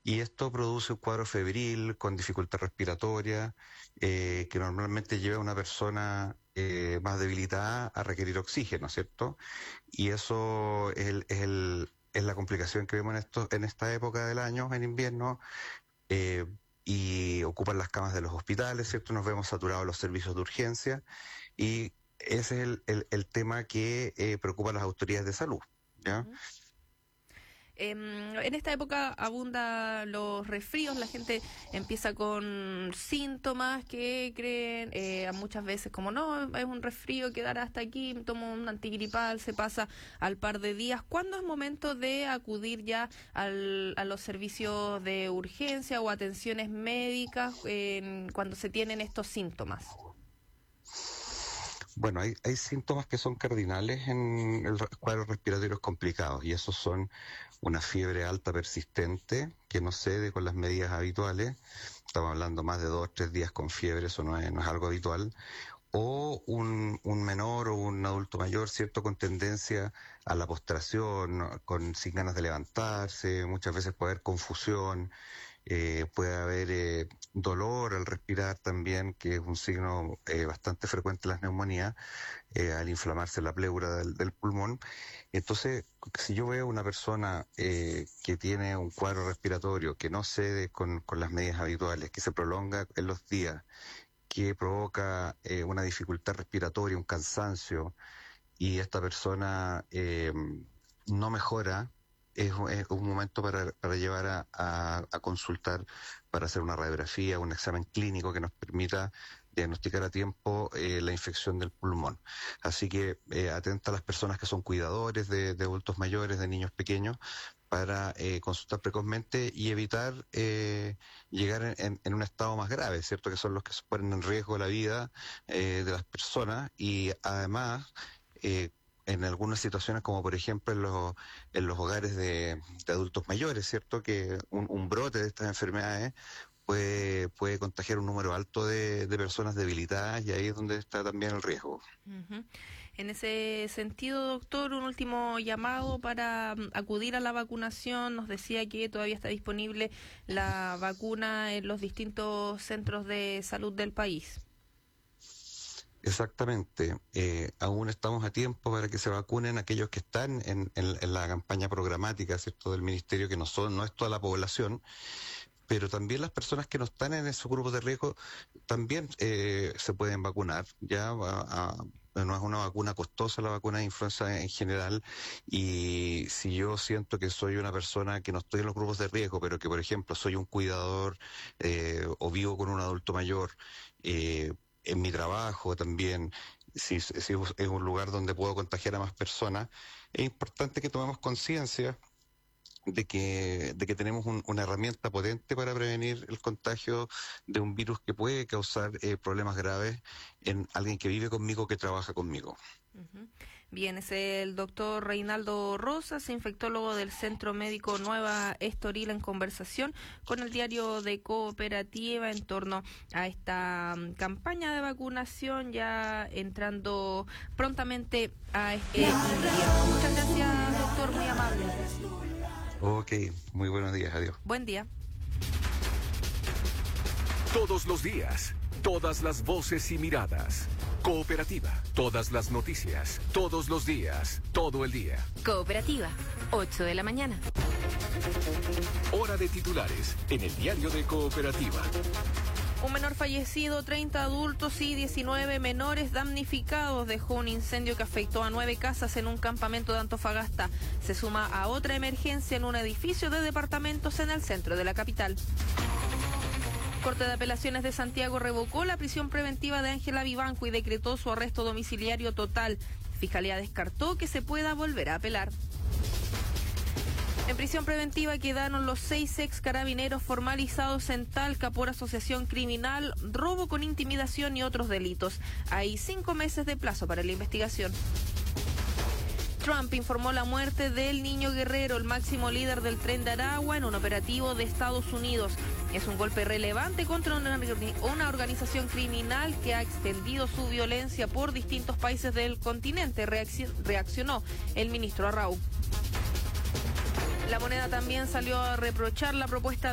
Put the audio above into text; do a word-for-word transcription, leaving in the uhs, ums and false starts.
y esto produce un cuadro febril con dificultad respiratoria, eh, que normalmente lleva a una persona eh, más debilitada a requerir oxígeno, ¿cierto? Y eso es, el, es, el, es la complicación que vemos en, esto, en esta época del año, en invierno, eh, y ocupan las camas de los hospitales, ¿cierto? Nos vemos saturados los servicios de urgencia, y ese es el, el, el tema que eh, preocupa a las autoridades de salud, ¿ya? Uh-huh. Eh, en esta época abundan los resfríos, la gente empieza con síntomas que creen eh, muchas veces como no, es un resfrío, quedará hasta aquí, tomo un antigripal, se pasa al par de días. ¿Cuándo es momento de acudir ya al, a los servicios de urgencia o atenciones médicas eh, cuando se tienen estos síntomas? Bueno, hay, hay síntomas que son cardinales en el cuadros respiratorios complicados, y esos son una fiebre alta persistente que no cede con las medidas habituales. Estamos hablando más de dos, tres días con fiebre, eso no es, no es algo habitual. O un, un menor o un adulto mayor, ¿cierto?, con tendencia a la postración, con sin ganas de levantarse, muchas veces puede haber confusión, eh, puede haber eh, dolor al respirar también, que es un signo eh, bastante frecuente en las neumonías, eh, al inflamarse la pleura del, del pulmón. Entonces, si yo veo una persona eh, que tiene un cuadro respiratorio que no cede con, con las medidas habituales, que se prolonga en los días, que provoca eh, una dificultad respiratoria, un cansancio, y esta persona eh, no mejora, es, es un momento para, para llevar a, a, a consultar, para hacer una radiografía, un examen clínico que nos permita diagnosticar a tiempo eh, la infección del pulmón. Así que eh, atenta a las personas que son cuidadores de, de adultos mayores, de niños pequeños, para eh, consultar precozmente y evitar eh, llegar en, en, en un estado más grave, ¿cierto? Que son los que ponen en riesgo la vida eh, de las personas, y además eh, en algunas situaciones, como por ejemplo en los, en los hogares de, de adultos mayores, ¿cierto? Que un, un brote de estas enfermedades puede, puede contagiar un número alto de, de personas debilitadas, y ahí es donde está también el riesgo. Uh-huh. En ese sentido, doctor, un último llamado para um, acudir a la vacunación. Nos decía que todavía está disponible la vacuna en los distintos centros de salud del país. Exactamente, eh, aún estamos a tiempo para que se vacunen aquellos que están en, en, en la campaña programática, ¿cierto?, del Ministerio, que no son, no es toda la población, pero también las personas que no están en esos grupos de riesgo también eh, se pueden vacunar. Ya a, a, no es una vacuna costosa la vacuna de influenza en general, y si yo siento que soy una persona que no estoy en los grupos de riesgo, pero que por ejemplo soy un cuidador eh, o vivo con un adulto mayor, eh, en mi trabajo también, si, si es un lugar donde puedo contagiar a más personas, es importante que tomemos conciencia de que, de que tenemos un, una herramienta potente para prevenir el contagio de un virus que puede causar eh, problemas graves en alguien que vive conmigo, que trabaja conmigo. Uh-huh. Bien, es el doctor Reinaldo Rosas, infectólogo del Centro Médico Nueva Estoril, en conversación con el diario de Cooperativa en torno a esta um, campaña de vacunación, ya entrando prontamente a este invierno. Muchas gracias, doctor, muy amable. Ok, muy buenos días, adiós. Buen día. Todos los días, todas las voces y miradas. Cooperativa, todas las noticias, todos los días, todo el día. Cooperativa, ocho de la mañana. Hora de titulares en el diario de Cooperativa. Un menor fallecido, treinta adultos y diecinueve menores damnificados dejó un incendio que afectó a nueve casas en un campamento de Antofagasta. Se suma a otra emergencia en un edificio de departamentos en el centro de la capital. Corte de Apelaciones de Santiago revocó la prisión preventiva de Ángela Vivanco y decretó su arresto domiciliario total. Fiscalía descartó que se pueda volver a apelar. En prisión preventiva quedaron los seis ex carabineros formalizados en Talca por asociación criminal, robo con intimidación y otros delitos. Hay cinco meses de plazo para la investigación. Trump informó la muerte del niño Guerrero, el máximo líder del Tren de Aragua, en un operativo de Estados Unidos. Es un golpe relevante contra una, una organización criminal que ha extendido su violencia por distintos países del continente, reaccionó el ministro Arrau. La Moneda también salió a reprochar la propuesta